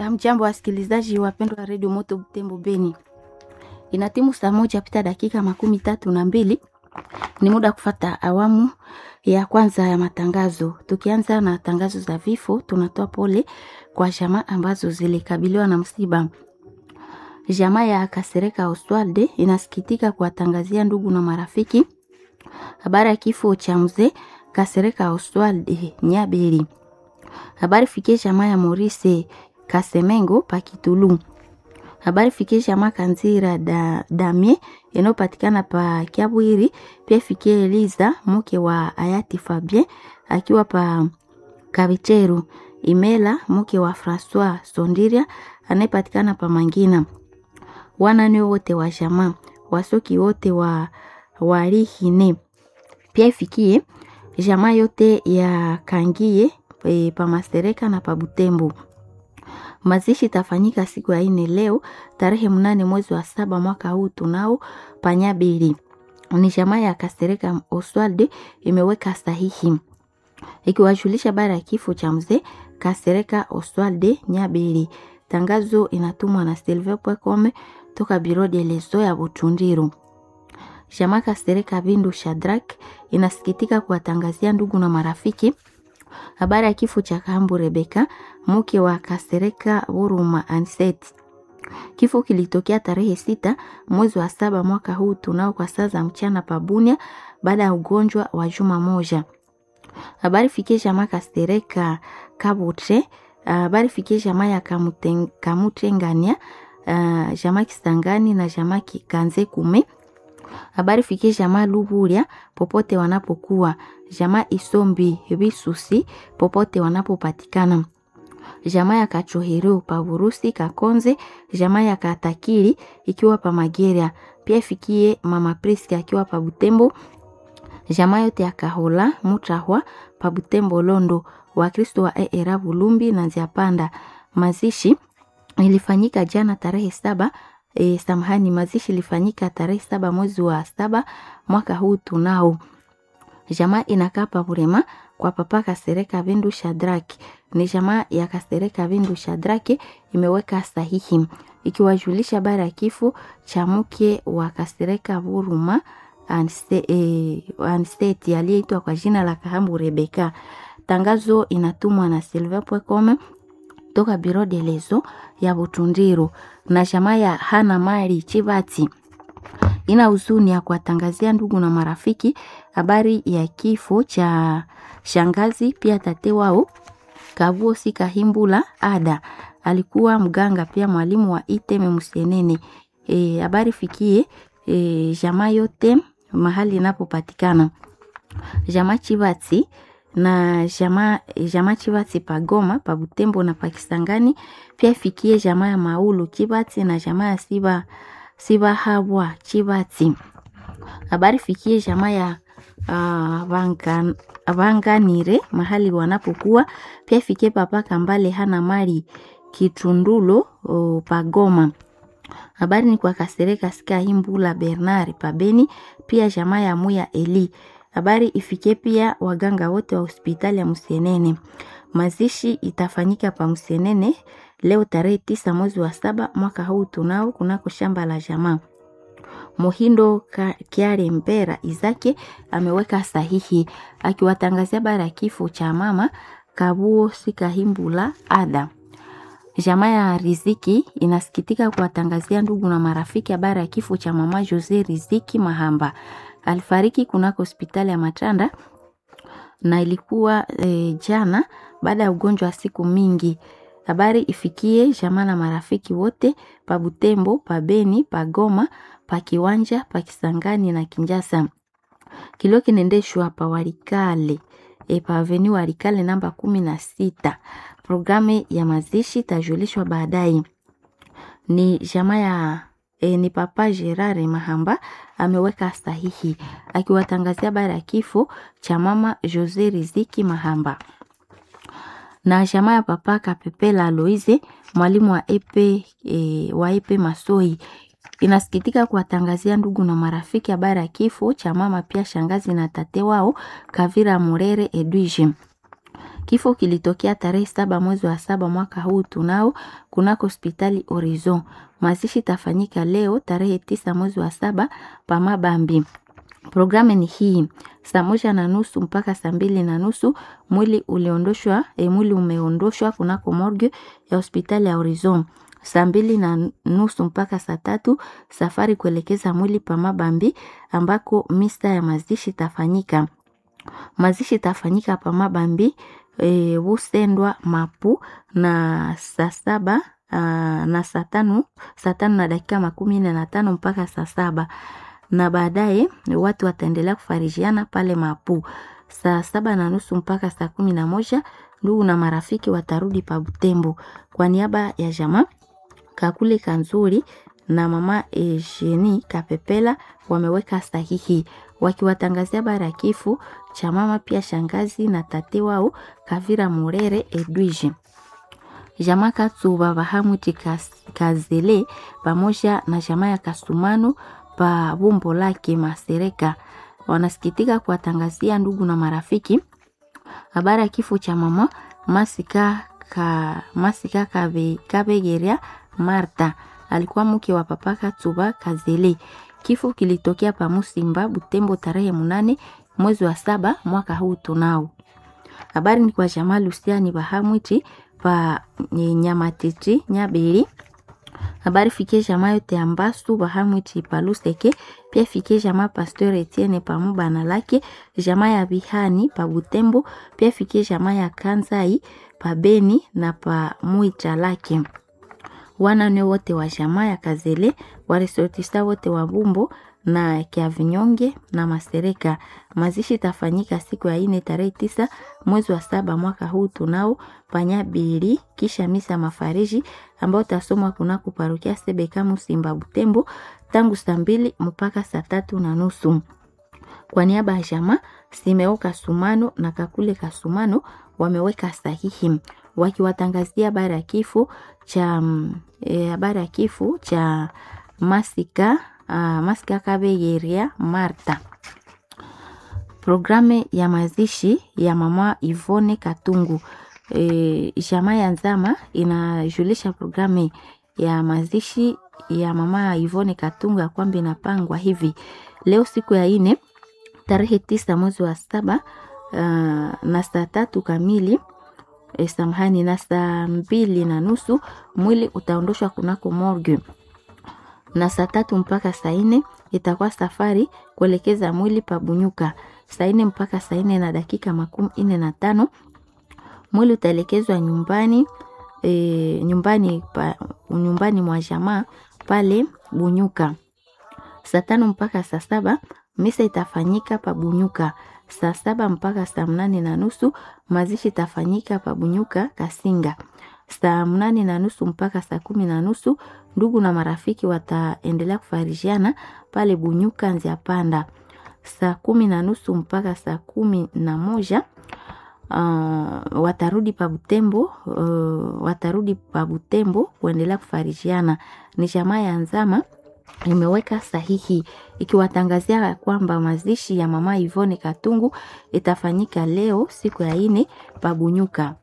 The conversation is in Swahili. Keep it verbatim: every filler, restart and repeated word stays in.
Hamjambo wasikilizaji wapendwa wa Radio Moto Butembo Beni. Inatimu saa moja pita dakika makumi tatu na mbili. Ni muda kufata awamu ya kwanza ya matangazo. Tukianza na tangazo za vifo, tunatoa pole kwa jamaa ambazo zilikabiliwa na msiba. Jamaa ya Kasereka Oswalde inasikitika kuwatangazia ndugu na marafiki habari ya kifo cha mzee Kasereka Oswalde Nyaberi. Habari fikie jamaa ya Maurice Kasemengo Pakitulu. Habari fikie jamaa Kanzira da Damie inayopatikana pa Kiabwiri. Pia fikie Eliza mke wa hayati Fabien akiwa pa Kabicheru. Imela mke wa François Sondiria anayepatikana pa Mangina. Wanane wote wa jamaa, wasoki wote wa Warihine. Pia ifikie jamaa yote ya Kangie e, pa Mastereka na pa Butembo. Mazishi tafanyika siku ya ine leo tarehe mnane mwezi wa saba mwaka huu tunao pa Nyaberi. Ni jamaa ya Kasereka Oswalde imeweka sahihi ikiwajulisha bara ya kifo cha mzee Kasereka Oswalde Nyaberi. Tangazo inatumwa na silver point com toka Biro de Leso ya Butundiru. Jamaa Kasereka Bindu Shadrack inasikitika kuwatangazia ndugu na marafiki habari ya kifo cha Kahambu Rebeka mke wa Kasereka Buruma Anset. Kifo kilitokea tarehe sita mwezi wa saba mwaka huu tunao kwa saa za mchana pabunia baada ya ugonjwa wa juma moja. Habari fikie jamaa Kasereka Kabutre, habari fikie jamaa ya Kamutengania, uh, jamaa Kisangani na jamaa Kanze Kume. Habari fikie jamaa Luburia popote wanapokuwa, jamaa Isombi Bisusi popote wanapopatikana. Jamaa ya Kachohero pa Burusi Kakonze, jamaa ya Katakiri ikiwa pa Mageria. Pia fikie mama Priska ikiwa pa Butembo. Jamaa yote ya Kahola Mutrahwa pa Butembo Londo, Wakristo wa Era Bulumbi na Nziapanda. Mazishi ilifanyika jana tarehe saba E, samahani mazishi ilifanyika tarehe saba mwezi wa saba mwaka huu tunao. Jamaa inakaa pa Burema kwa papa Kasereka Bindu Shadrack. Ni jamaa ya Kasereka Bindu Shadrack imeweka sahihi ikiwajulisha bara ya kifo cha mke wa Kasereka Buruma Anste, e, Ansteti aliyeitwa kwa jina la Kahambu Rebeka. Tangazo inatumwa na silver point com toka Biro de Leso ya Butundiru. Na jamaa ya Hana Mari Chibati ina huzuni ya kuwatangazia ndugu na marafiki habari ya kifo cha shangazi pia tate wao Kabuo Sika Himbula Ada. Alikuwa mganga pia mwalimu wa Iteme Musienene. E, habari fikie e, jamaa yote mahali inapopatikana. Jamaa Chibati na jamaa jamaa Chibati pa Goma, pa Butembo na pa Kisangani. Pia fikie jamaa ya Maulu Chibati na jamaa ya Siba Siba Habwa Chibati. Habari fikie jamaa ya uh, Vangan, Vanganire mahali wanapokuwa. Pia fikie papa Kambale Hana Mari Kitundulo uh, pa Goma. Habari ni kwa Kasereka Sika Himbula Bernard pa Beni. Pia jamaa ya Muya Eli. Habari ifikie pia waganga wote wa hospitali ya Musienene. Mazishi itafanyika pa Musienene leo tarehe tisa mwezi wa saba mwaka huu tunao kunako shamba la jamaa. Muhindo Kiare Mbera Izake ameweka sahihi akiwatangazia bara kifo cha mama Kabuo Sika Himbula Ada. Jamaa ya Riziki inasikitika kuwatangazia ndugu na marafiki habari ya kifo cha mama Jose Riziki Mahamba. Alifariki kunako hospitali ya Matanda na ilikuwa e, jana baada ya ugonjwa wa siku mingi. Habari ifikie jamaa na marafiki wote pa Butembo, pa Beni, pa Goma, pa Kiwanja, pa Kisangani na Kinjasa. Kilio kinaendeshwa pa Warikale, e, pa Avenue Warikale namba kumi na sita. Programe ya mazishi tajulishwa baadaye. Ni jamaa ya E, ni papa Gerard Mahamba ameweka sahihi akiwatangazia bara ya kifo cha mama Jose Riziki Mahamba. Na jamaa ya papa Kapepela Aloise mwalimu wa epe e, wa epe Masoi inasikitika kuwatangazia ndugu na marafiki habari ya kifo cha mama pia shangazi na tate wao Kavira Murere Edwige. Kifo kilitokea tarehe saba mwezi wa saba mwaka huu tunao kunako hospitali Horizon. Mazishi tafanyika leo tarehe tisa mwezi wa saba pa Mabambi. Programu ni hii: saa moja na nusu mpaka saa mbili na nusu mwili uliondoshwa e, mwili umeondoshwa kunako morgue ya hospitali ya Horizon. Saa mbili na nusu mpaka saa tatu safari kuelekeza mwili pa Mabambi ambako misa ya mazishi tafanyika. Mazishi tafanyika pa Mabambi e, Busendwa Mapu na saa saba uh, na saa tano saa tano na dakika makumi nne na tano mpaka saa saba, na baadaye watu wataendelea kufarijiana pale Mapu. Saa saba na nusu mpaka saa kumi na moja ndugu na marafiki watarudi pa Butembo. Kwa niaba ya jamaa Kakule Kanzuri na mama Eugenie Kapepela wameweka sahihi wakiwatangazia habari ya kifo cha mama pia shangazi na tate wao Kavira Murere Edwige. Jamaa Katsuba Bahamuti Kazele pamoja na jamaa ya Kasumano pa Bumbo lake Masereka wanasikitika kuwatangazia ndugu na marafiki habari ya kifo cha mama Masika ka Masika Kabe Kabegeria Marta, alikuwa mke wa papa Katsuba Kazele. Kifo kilitokea pa Musimba Butembo tarehe munane mwezi wa saba mwaka huu tunao. Habari ni kwa jamaa Luciani Bahamwiti pa Nyamatiti Nyabeli. Habari fikie jamaa yote Ambasu Bahamwiti pa Luseke, pia fikie jamaa Pasteur Etienne pa Mubana lake, jamaa ya Bihani pa Butembo, pia fikie jamaa ya Kanzai pa Beni na pa Muicha lake. Wanane wote wa jamaa ya Kazele, waresortista wote wa Bumbo na Kiavinyonge na Masereka. Mazishi tafanyika siku ya ine tarehe tisa mwezi wa saba mwaka huu tunao Panyabili, kisha misa mafariji ambao tasomwa kunako parokia Sebeka Musimba Butembo tangu saa mbili mpaka saa tatu na nusu. Kwa niaba ya jamaa Simeo Kasumano na Kakule Kasumano wameweka sahihi wakiwatangazia habari ya kifo cha habari e, ya kifo cha Masika uh, Masika Kabegeria Marta. Programe ya mazishi ya mama Ivone Katungu. E, jamaa ya Nzama inajulisha programe ya mazishi ya mama Ivone Katungu ya kwamba inapangwa hivi: leo siku ya ine tarehe tisa mwezi wa saba uh, na saa tatu kamili e, samahani na saa mbili na nusu mwili utaondoshwa kunako morgue, na saa tatu mpaka saa ine itakuwa safari kuelekeza mwili pa Bunyuka. Saa ine mpaka saa ine na dakika makumi ine na tano mwili utaelekezwa nyumbani e, nyumbani pa, nyumbani mwa jamaa pale Bunyuka. Saa tano mpaka saa saba misa itafanyika pa Bunyuka. Saa saba mpaka saa mnane na nusu mazishi itafanyika pa Bunyuka Kasinga. Saa mnane na nusu mpaka saa kumi na nusu ndugu na marafiki wataendelea kufarijiana pale Bunyuka Nzia Panda. Saa kumi na nusu mpaka saa kumi na moja uh, watarudi pa Butembo uh, watarudi pa Butembo kuendelea kufarijiana. Ni jamaa ya Nzama imeweka sahihi ikiwatangazia kwamba mazishi ya mama Ivone Katungu itafanyika leo siku ya ine pa Bunyuka.